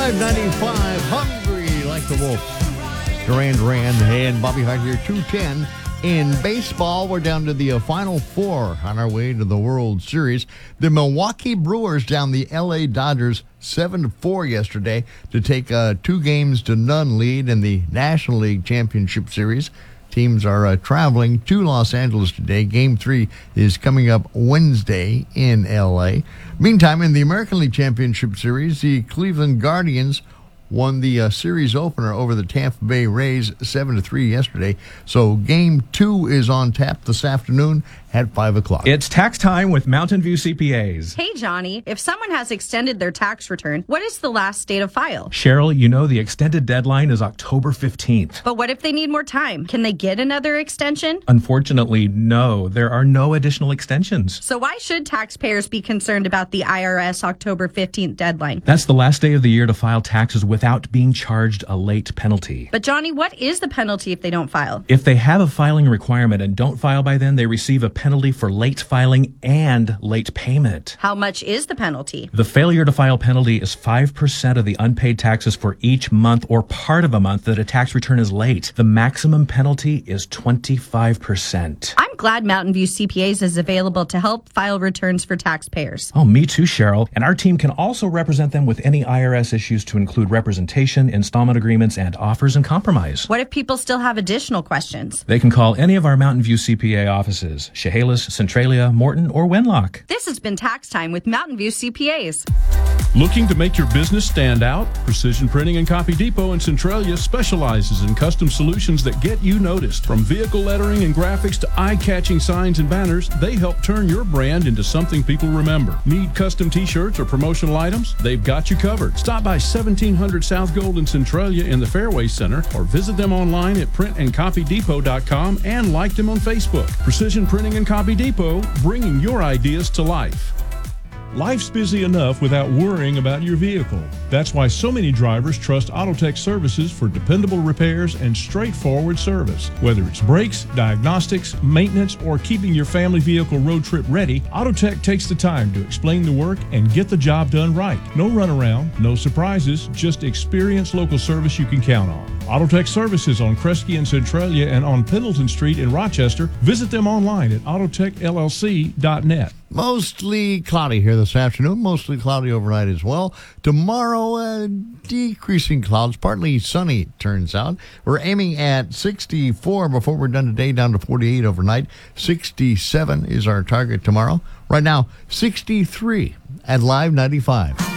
Live 95, Hungry Like the Wolf. Duran Duran and Bobby Hart here, 2:10. In baseball, we're down to the Final Four on our way to the World Series. The Milwaukee Brewers down the L.A. Dodgers 7-4 yesterday to take a 2-0 lead in the National League Championship Series. Teams are traveling to Los Angeles today. Game 3 is coming up Wednesday in L.A. Meantime, in the American League Championship Series, the Cleveland Guardians won the series opener over the Tampa Bay Rays 7-3 yesterday. So Game 2 is on tap this afternoon at 5 o'clock. It's tax time with Mountain View CPAs. Hey, Johnny, if someone has extended their tax return, what is the last date of file? Cheryl, you know the extended deadline is October 15th. But what if they need more time? Can they get another extension? Unfortunately, no. There are no additional extensions. So why should taxpayers be concerned about the IRS October 15th deadline? That's the last day of the year to file taxes without being charged a late penalty. But, Johnny, what is the penalty if they don't file? If they have a filing requirement and don't file by then, they receive a penalty for late filing and late payment. How much is the penalty? The failure to file penalty is 5% of the unpaid taxes for each month or part of a month that a tax return is late. The maximum penalty is 25%. I'm glad Mountain View CPAs is available to help file returns for taxpayers. Oh, me too, Cheryl. And our team can also represent them with any IRS issues to include representation, installment agreements, and offers and compromise. What if people still have additional questions? They can call any of our Mountain View CPA offices, Chehalis, Centralia, Morton, or Wenlock. This has been Tax Time with Mountain View CPAs. Looking to make your business stand out? Precision Printing and Copy Depot in Centralia specializes in custom solutions that get you noticed. From vehicle lettering and graphics to eye-catching signs and banners, they help turn your brand into something people remember. Need custom t-shirts or promotional items? They've got you covered. Stop by 1700 South Gold in Centralia in the Fairway Center or visit them online at printandcopydepot.com and like them on Facebook. Precision Printing and Copy Depot, bringing your ideas to life. Life's busy enough without worrying about your vehicle. That's why so many drivers trust Autotech Services for dependable repairs and straightforward service. Whether it's brakes, diagnostics, maintenance, or keeping your family vehicle road trip ready, Autotech takes the time to explain the work and get the job done right. No runaround, no surprises, just experienced local service you can count on. Autotech Services on Kresge in Centralia and on Pendleton Street in Rochester. Visit them online at autotechllc.net. Mostly cloudy here this afternoon, mostly cloudy overnight as well. Tomorrow, decreasing clouds, partly sunny, turns out. We're aiming at 64 before we're done today, down to 48 overnight. 67 is our target tomorrow. Right now, 63 at Live 95.